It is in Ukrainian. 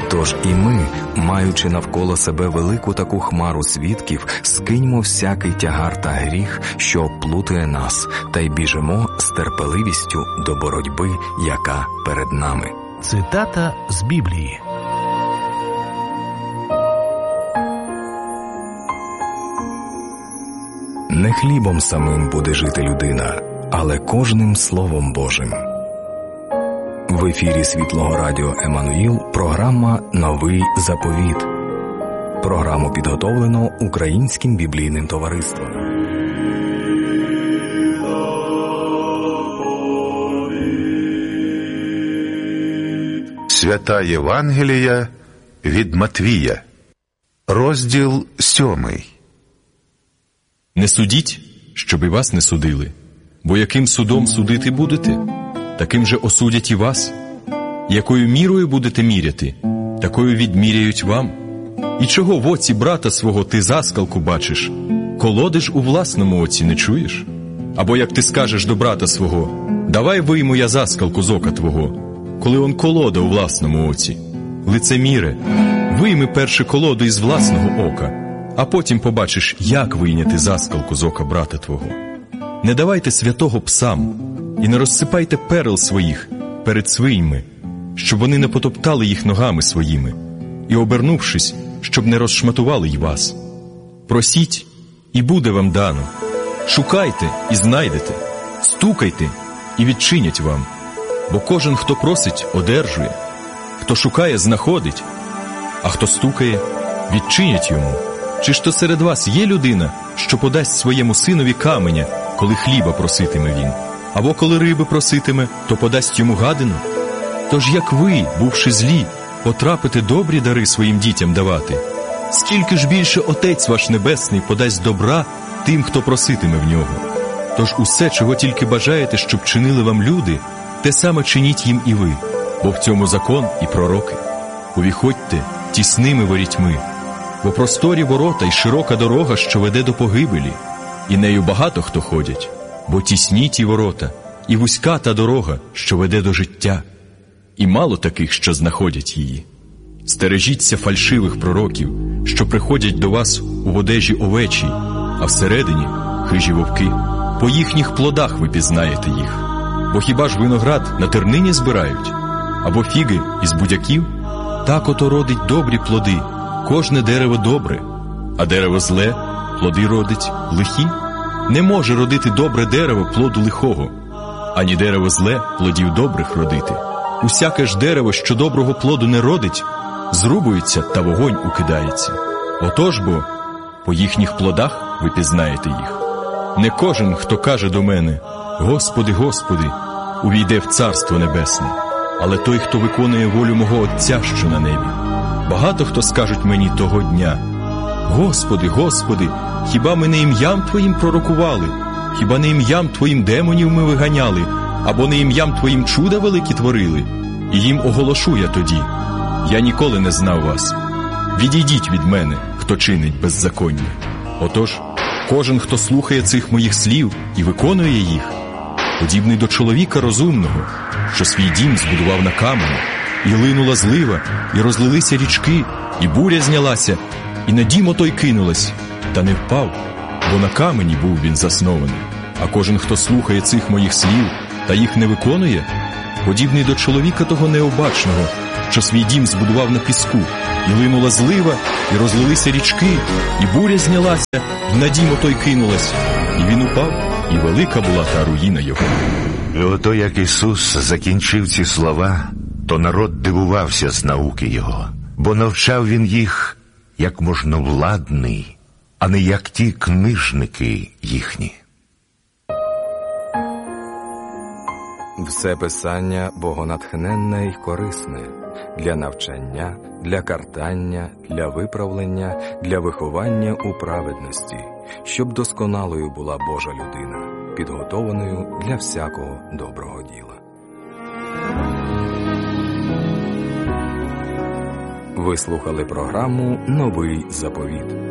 Тож і ми, маючи навколо себе велику таку хмару свідків, скиньмо всякий тягар та гріх, що обплутує нас, та й біжимо з терпеливістю до боротьби, яка перед нами. Цитата з Біблії. Не хлібом самим буде жити людина, але кожним Словом Божим. В ефірі Світлого Радіо Еммануїл програма «Новий заповіт». Програму підготовлено Українським біблійним товариством. Свята Євангелія від Матвія. Розділ 7. Не судіть, щоб і вас не судили, бо яким судом судити будете, таким же осудять і вас. Якою мірою будете міряти, такою відміряють вам. І чого в оці брата свого ти заскалку бачиш, колоди ж у власному оці не чуєш? Або як ти скажеш до брата свого: давай вийму я заскалку з ока твого, коли он колода у власному оці. Лицеміре, вийми перше колоду із власного ока, а потім побачиш, як вийняти заскалку з ока брата твого. Не давайте святого псам, і не розсипайте перел своїх перед свиньми, щоб вони не потоптали їх ногами своїми, і, обернувшись, щоб не розшматували й вас. Просіть, і буде вам дано. Шукайте, і знайдете. Стукайте, і відчинять вам. Бо кожен, хто просить, одержує. Хто шукає, знаходить. А хто стукає, відчинять йому. Чи ж то серед вас є людина, що подасть своєму синові каменя, коли хліба проситиме він? Або коли риби проситиме, то подасть йому гадину? Тож як ви, бувши злі, потрапите добрі дари своїм дітям давати, скільки ж більше Отець ваш Небесний подасть добра тим, хто проситиме в нього. Тож усе, чого тільки бажаєте, щоб чинили вам люди, те саме чиніть їм і ви, бо в цьому закон і пророки. Увіходьте тісними ворітьми, бо просторі ворота й широка дорога, що веде до погибелі, і нею багато хто ходять, бо тісні ті ворота, і вузька та дорога, що веде до життя, і мало таких, що знаходять її. Стережіться фальшивих пророків, що приходять до вас у одежі овечій, а всередині хижі вовки. По їхніх плодах ви пізнаєте їх. Бо хіба ж виноград на тернині збирають? Або фіги із будяків? Так ото родить добрі плоди, кожне дерево добре, а дерево зле плоди родить лихі. Не може родити добре дерево плоду лихого, ані дерево зле плодів добрих родити. Усяке ж дерево, що доброго плоду не родить, зрубується та вогонь укидається. Отож бо, по їхніх плодах ви пізнаєте їх. Не кожен, хто каже до мене: Господи, Господи, увійде в Царство Небесне, але той, хто виконує волю мого Отця, що на небі. Багато хто скажуть мені того дня: Господи, Господи, хіба ми не ім'ям Твоїм пророкували? Хіба не ім'ям Твоїм демонів ми виганяли? Або не ім'ям Твоїм чуда великі творили? І їм оголошу я тоді: я ніколи не знав вас. Відійдіть від мене, хто чинить беззаконня. Отож, кожен, хто слухає цих моїх слів і виконує їх, подібний до чоловіка розумного, що свій дім збудував на камені, і линула злива, і розлилися річки, і буря знялася, і на дім отой кинулась, та не впав, бо на камені був він заснований. А кожен, хто слухає цих моїх слів та їх не виконує, подібний до чоловіка того необачного, що свій дім збудував на піску, і линула злива, і розлилися річки, і буря знялася, і на дім отой кинулась, і він упав, і велика була та руїна його. І ото як Ісус закінчив ці слова, то народ дивувався з науки Його, бо навчав Він їх як можновладний, а не як ті книжники їхні. Все писання богонатхненне й корисне для навчання, для картання, для виправлення, для виховання у праведності, щоб досконалою була Божа людина, підготованою для всякого доброго діла. Ви слухали програму «Новий заповіт».